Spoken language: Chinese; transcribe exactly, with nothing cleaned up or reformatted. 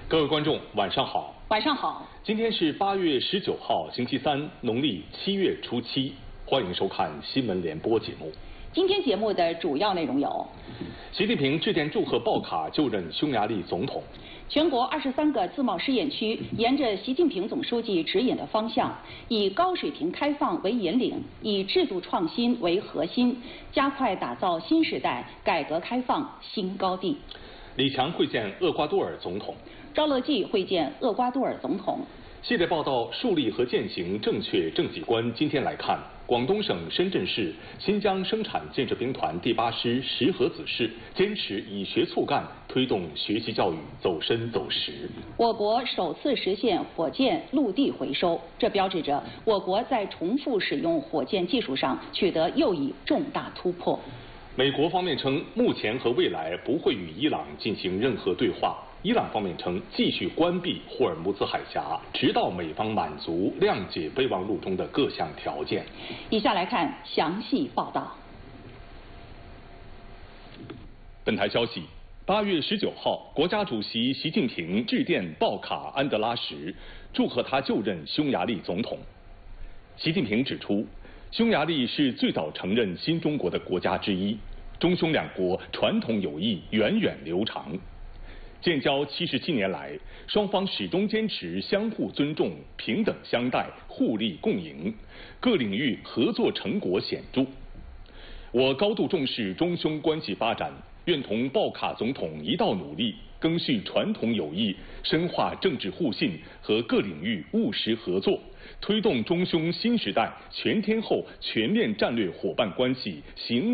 各位观众，晚上好。 晚上好。 今天是八月十九号，星期三，农历七月初七。欢迎收看新闻联播节目。 今天节目的主要内容有： 习近平致电祝贺鲍卡就任匈牙利总统。 全国二十三个自贸试验区沿着习近平总书记指引的方向，以高水平开放为引领，以制度创新为核心，加快打造新时代改革开放新高地。 李强会见厄瓜多尔总统。 赵乐际会见厄瓜多尔总统。 系列报道树立和践行正确政绩观。今天来看，广东省深圳市新疆生产建设兵团第八师石河子市坚持以学促干，推动学习教育走深走实。 我国首次实现火箭陆地回收，这标志着我国在重复使用火箭技术上取得又一重大突破。 美国方面称，目前和未来不会与伊朗进行任何对话。伊朗方面称，继续关闭霍尔木兹海峡，直到美方满足谅解备忘录中的各项条件。 以下来看详细报道。 本台消息，八月十九号，国家主席习近平致电鲍卡安德拉什，祝贺他就任匈牙利总统。习近平指出，匈牙利是最早承认新中国的国家之一，中匈两国传统友谊源远流长。建交七十七年来，双方始终坚持相互尊重、平等相待、互利共赢，各领域合作成果显著。我高度重视中匈关系发展，愿同鲍卡总统一道努力，赓续传统友谊，深化政治互信和各领域务实合作，推动中匈新时代全天候全面战略伙伴关系行